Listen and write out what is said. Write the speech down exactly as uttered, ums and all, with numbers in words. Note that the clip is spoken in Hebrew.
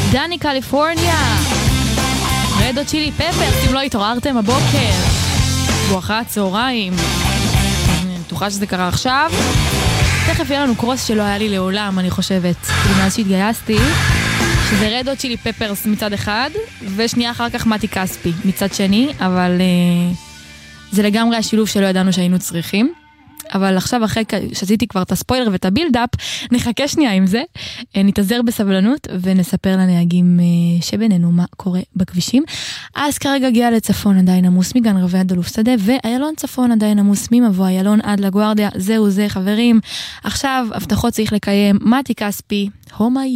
דני קליפורניה, רד הוט צ'ילי פפרס, אם לא התעוררתם הבוקר, בואכה הצהריים, אני בטוחה שזה קרה עכשיו. תכף יהיה לנו קרוס שלא היה לי לעולם, אני חושבת, מאז שהתגייסתי, שזה רד הוט צ'ילי פפרס מצד אחד, ושנייה אחר כך מתי כספי מצד שני, אבל uh, זה לגמרי השילוב שלא ידענו שהיינו צריכים. אבל עכשיו אחרי שעשיתי כבר את הספוילר ואת הבילדאפ, נחכה שנייה עם זה, נתעזר בסבלנות ונספר לנהגים שבינינו מה קורה בכבישים. אז כרגע הגיע לצפון עדיין עמוס מגן רבי עד אלוף שדה, ואיילון צפון עדיין עמוס ממבוא איילון עד לגוארדיה. זהו זה חברים, עכשיו הבטחות צריך לקיים. מתי כספי, הומה